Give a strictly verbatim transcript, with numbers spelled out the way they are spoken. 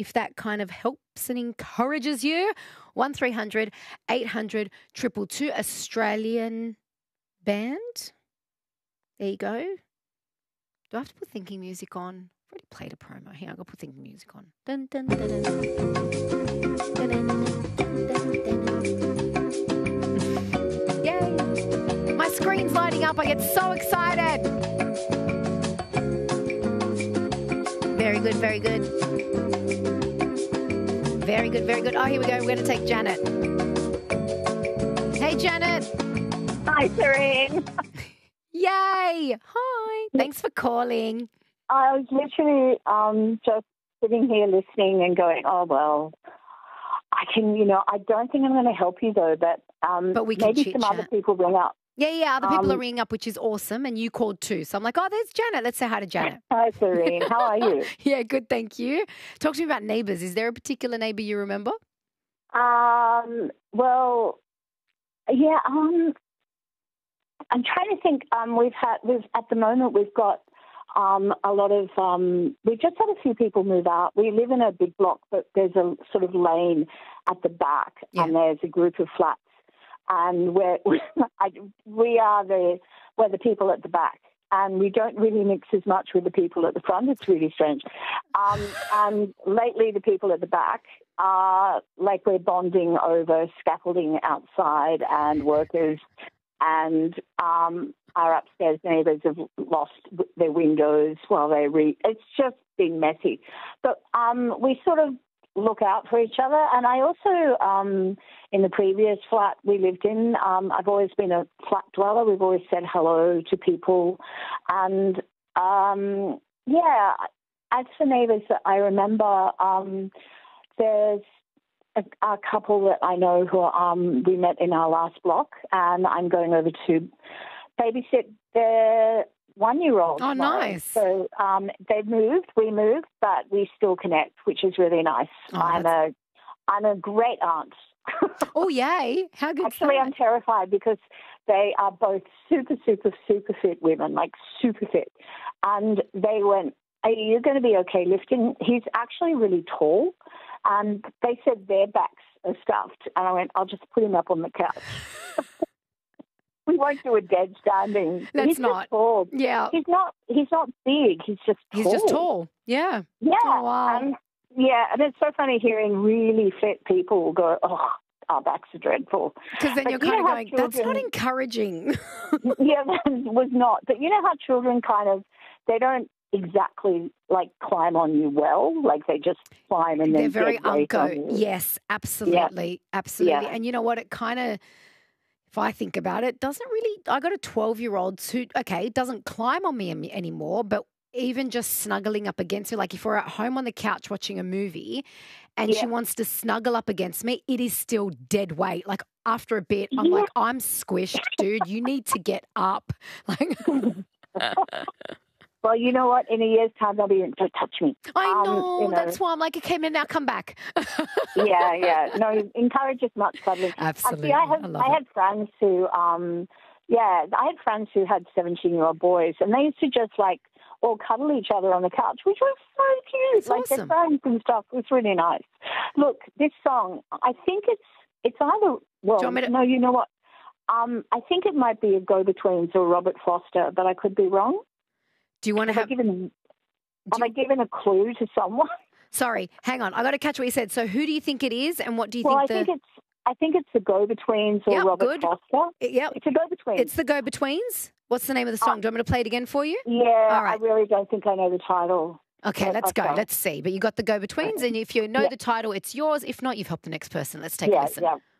if that kind of helps and encourages you. one three hundred eight hundred two two two, Australian band. There you go. Do I have to put thinking music on? I've already played a promo. Here, I've got to put thinking music on. Dun, dun, dun, dun, dun. Dun, dun, dun, dun, dun. Yay. My screen's lighting up. I get so excited. Very good, very good. Very good, very good. Oh, here we go. We're going to take Janet. Hey, Janet. Hi, Serene. Yay. Hi. Thanks for calling. I was literally um, just sitting here listening and going, oh, well, I can, you know, I don't think I'm going to help you, though, but, um, but we can maybe chit-chat. some other people ring up. Yeah, yeah, other people um, are ringing up, which is awesome, and you called too. So I'm like, oh, there's Janet. Let's say hi to Janet. Hi, Serene. How are you? Yeah, good, thank you. Talk to me about neighbours. Is there a particular neighbour you remember? Um, well, yeah, um, I'm trying to think. Um, we've had, we've at the moment, we've got um, a lot of, um, we've just had a few people move out. We live in a big block, but there's a sort of lane at the back, Yeah. and there's a group of flats. And we're, I, we are the, we're the people at the back, and we don't really mix as much with the people at the front. It's really strange. Um, and lately the people at the back are like we're bonding over scaffolding outside, and workers and um, our upstairs neighbours have lost their windows while they re... It's just been messy. But um, we sort of look out for each other. And I also, um, in the previous flat we lived in, um, I've always been a flat dweller. We've always said hello to people. And, um, yeah, as for neighbours that I remember, um, there's a, a couple that I know who um, we met in our last block, and I'm going over to babysit their one-year-old. Oh, tomorrow. nice. So um, they've moved, we moved, but we still connect, which is really nice. Oh, I'm that's- a, I'm a great aunt. Oh, yay. How good. Actually, I'm terrified because they are both super, super, super fit women, like super fit. And they went, are you going to be okay lifting? He's actually really tall. And they said their backs are stuffed. And I went, I'll just put him up on the couch. We won't do a dead standing. Let's he's not. Just tall. Yeah. He's not. He's not big. He's just tall. He's just tall. Yeah. Yeah. Oh, wow. And, yeah, and it's so funny hearing really fit people go, oh, our backs are dreadful. Because then But you're you kind of know how going, that's not children- encouraging. Yeah, that was not. But you know how children kind of, they don't exactly like climb on you well. Like they just climb and They're then very dead weight on unco. you. Yes, absolutely. Absolutely. Yeah. And you know what? It kind of, if I think about it, doesn't really, I got a twelve-year-old who, okay, doesn't climb on me am- anymore, but even just snuggling up against me, like if we're at home on the couch watching a movie and she Yeah. wants to snuggle up against me, it is still dead weight. Like after a bit, I'm Yeah. like, I'm squished, dude. You need to get up. Like, Well, you know what? In a year's time, they'll be, don't touch me. I Um, know, you know. that's why I'm like, okay, man, now come back. Yeah, yeah. No, encourage as much cuddling. Absolutely. Actually, I have I love I it. had friends who, um, yeah, I had friends who had seventeen-year-old boys, and they used to just like all cuddle each other on the couch, which was so cute. That's like awesome. their friends and stuff. It was really nice. Look, this song, I think it's it's either well, Do you want me to- no, you know what? Um, I think it might be a Go-Betweens or Robert Foster, but I could be wrong. Do you want to Have I have, given have I given a clue to someone? sorry, hang on. I got to catch what you said. So who do you think it is and what do you Well, I think think the... it's I think it's the Go-Betweens or Yep, Robert good. Foster. Yep, It's a Go-Between. it's the Go-Betweens. What's the name of the song? Do you want me to play it again for you? Yeah, All right. I really don't think I know the title. Okay, Yeah, let's go. okay. Let's see. But you got the Go-Betweens, and if you know Yeah. the title, it's yours. If not, you've helped the next person. Let's take a Yeah, listen. yeah.